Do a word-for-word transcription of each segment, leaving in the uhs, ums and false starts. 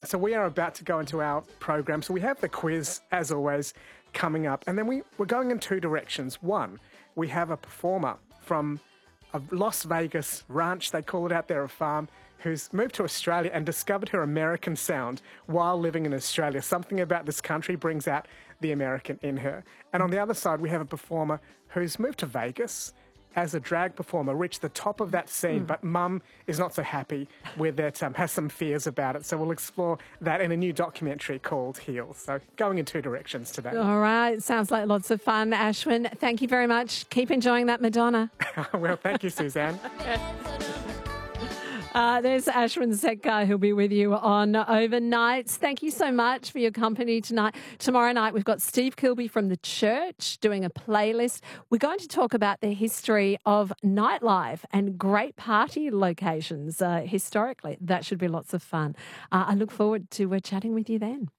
So we are about to go into our program. So we have the quiz, as always, coming up. And then we, we're going in two directions. One, we have a performer from a Las Vegas ranch, they call it out there, a farm, who's moved to Australia and discovered her American sound while living in Australia. Something about this country brings out the American in her. And on the other side, we have a performer who's moved to Vegas as a drag performer, reached the top of that scene, mm. but mum is not so happy with it, um, has some fears about it. So we'll explore that in a new documentary called Heal. So going in two directions today. All right. Sounds like lots of fun, Ashwin. Thank you very much. Keep enjoying that Madonna. Well, thank you, Suzanne. Uh, there's Ashwin Setkar, who'll be with you on Overnights. Thank you so much for your company tonight. Tomorrow night, we've got Steve Kilby from The Church doing a playlist. We're going to talk about the history of nightlife and great party locations uh, historically. That should be lots of fun. Uh, I look forward to uh, chatting with you then.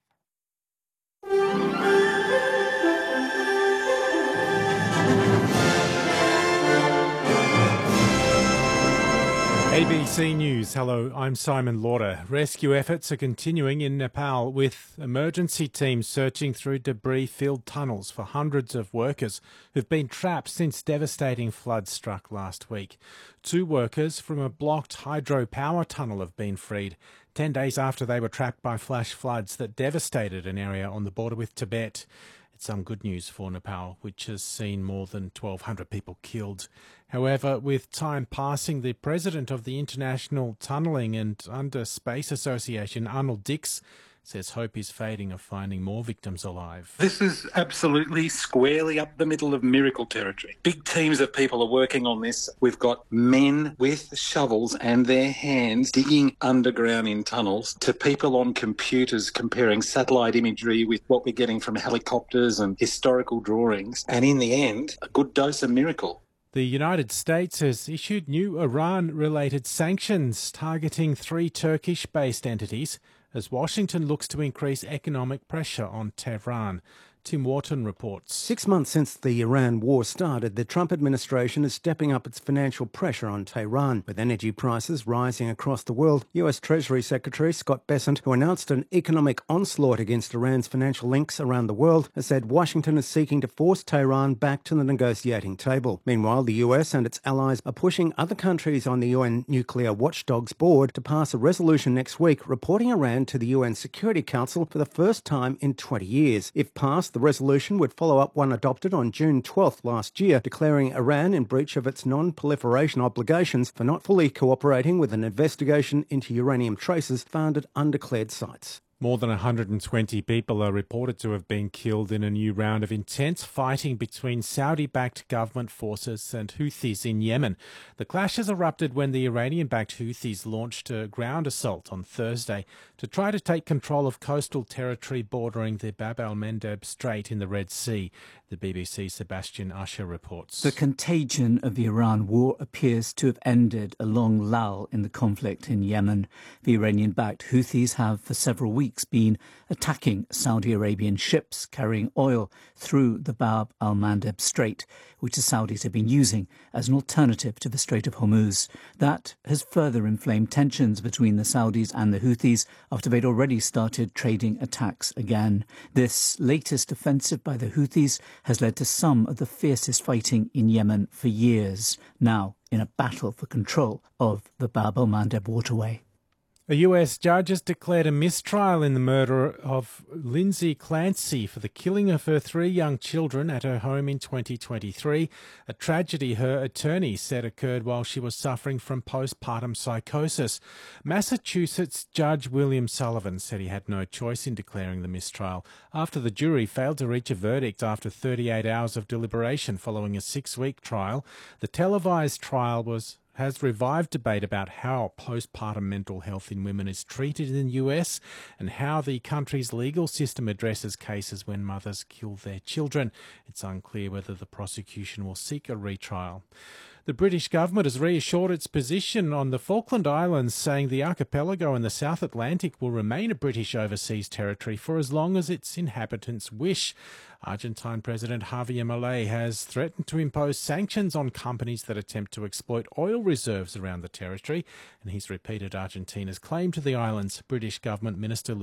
A B C News. Hello, I'm Simon Lauder. Rescue efforts are continuing in Nepal with emergency teams searching through debris-filled tunnels for hundreds of workers who've been trapped since devastating floods struck last week. Two workers from a blocked hydropower tunnel have been freed, ten days after they were trapped by flash floods that devastated an area on the border with Tibet. It's some good news for Nepal, which has seen more than twelve hundred people killed. However, with time passing, the president of the International Tunnelling and Underspace Association, Arnold Dix, says hope is fading of finding more victims alive. This is absolutely squarely up the middle of miracle territory. Big teams of people are working on this. We've got men with shovels and their hands digging underground in tunnels, to people on computers comparing satellite imagery with what we're getting from helicopters and historical drawings. And in the end, a good dose of miracle. The United States has issued new Iran-related sanctions targeting three Turkish-based entities as Washington looks to increase economic pressure on Tehran. Tim Wharton reports. Six months since the Iran war started, the Trump administration is stepping up its financial pressure on Tehran. With energy prices rising across the world, U S Treasury Secretary Scott Bessent, who announced an economic onslaught against Iran's financial links around the world, has said Washington is seeking to force Tehran back to the negotiating table. Meanwhile, the U S and its allies are pushing other countries on the U N Nuclear Watchdog's board to pass a resolution next week reporting Iran to the U N Security Council for the first time in twenty years. If passed, the resolution would follow up one adopted on June twelfth last year, declaring Iran in breach of its non-proliferation obligations for not fully cooperating with an investigation into uranium traces found at undeclared sites. More than one hundred twenty people are reported to have been killed in a new round of intense fighting between Saudi-backed government forces and Houthis in Yemen. The clashes erupted when the Iranian-backed Houthis launched a ground assault on Thursday to try to take control of coastal territory bordering the Bab el-Mandeb Strait in the Red Sea. The B B C's Sebastian Usher reports. The contagion of the Iran war appears to have ended a long lull in the conflict in Yemen. The Iranian-backed Houthis have for several weeks been attacking Saudi Arabian ships carrying oil through the Bab al-Mandeb Strait, which the Saudis have been using as an alternative to the Strait of Hormuz. That has further inflamed tensions between the Saudis and the Houthis after they'd already started trading attacks again. This latest offensive by the Houthis has led to some of the fiercest fighting in Yemen for years, now in a battle for control of the Bab el-Mandeb waterway. A U S judge has declared a mistrial in the murder of Lindsay Clancy for the killing of her three young children at her home in twenty twenty-three, a tragedy her attorney said occurred while she was suffering from postpartum psychosis. Massachusetts Judge William Sullivan said he had no choice in declaring the mistrial after the jury failed to reach a verdict after thirty-eight hours of deliberation following a six-week trial. The televised trial was has revived debate about how postpartum mental health in women is treated in the U S and how the country's legal system addresses cases when mothers kill their children. It's unclear whether the prosecution will seek a retrial. The British government has reassured its position on the Falkland Islands, saying the archipelago in the South Atlantic will remain a British overseas territory for as long as its inhabitants wish. Argentine President Javier Milei has threatened to impose sanctions on companies that attempt to exploit oil reserves around the territory, and he's repeated Argentina's claim to the islands. British Government Minister